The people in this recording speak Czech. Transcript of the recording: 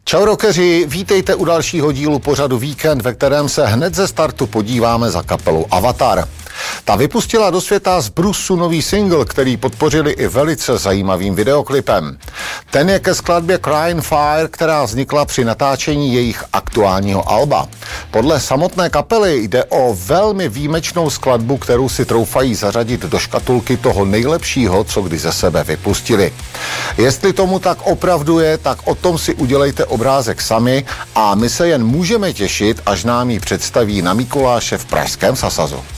Čau rockeři, vítejte u dalšího dílu pořadu Víkend, ve kterém se hned ze startu podíváme za kapelu Avatar. Ta vypustila do světa z brusu nový single, který podpořili i velice zajímavým videoklipem. Ten je ke skladbě Crying Fire, která vznikla při natáčení jejich aktuálního alba. Podle samotné kapely jde o velmi výjimečnou skladbu, kterou si troufají zařadit do škatulky toho nejlepšího, co kdy ze sebe vypustili. Jestli tomu tak opravdu je, tak o tom si udělejte obrázek sami a my se jen můžeme těšit, až nám ji představí na Mikuláše v pražském Sasazu.